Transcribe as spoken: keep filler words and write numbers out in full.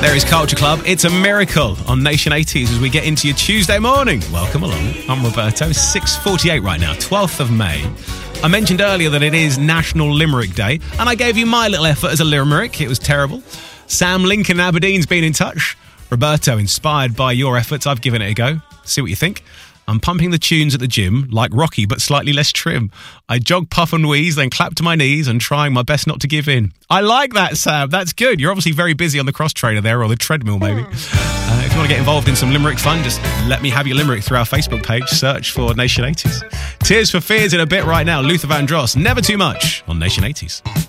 There is Culture Club. It's a miracle on Nation eighties as we get into your Tuesday morning. Welcome along. I'm Roberto. six forty-eight right now, twelfth of May. I mentioned earlier that it is National Limerick Day, and I gave you my little effort as a limerick. It was terrible. Sam Lincoln in Aberdeen's been in touch. Roberto, inspired by your efforts, I've given it a go. See what you think. I'm pumping the tunes at the gym, like Rocky, but slightly less trim. I jog, puff and wheeze, then clap to my knees and trying my best not to give in. I like that, Sam. That's good. You're obviously very busy on the cross trainer there, or the treadmill maybe. Uh, if you want to get involved in some limerick fun, just let me have your limerick through our Facebook page. Search for Nation eighties. Tears for Fears in a bit right now. Luther Vandross, Never Too Much on Nation eighties.